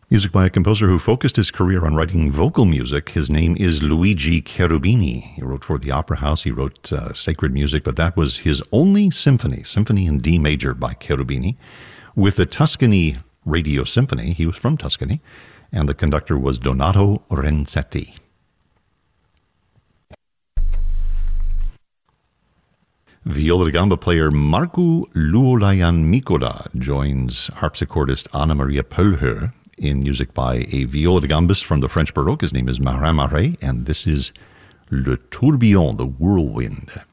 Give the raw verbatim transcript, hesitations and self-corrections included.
Music by a composer who focused his career on writing vocal music. His name is Luigi Cherubini. He wrote for the Opera House, he wrote uh, sacred music, but that was his only symphony, Symphony in D major by Cherubini. With the Tuscany Radio Symphony, he was from Tuscany, and the conductor was Donato Renzetti. Viola da gamba player Markku Luolajan Mikkola joins harpsichordist Anna Maria Pölhör in music by a viola da gambist from the French Baroque. His name is Marin Marais, and this is Le Tourbillon, the Whirlwind.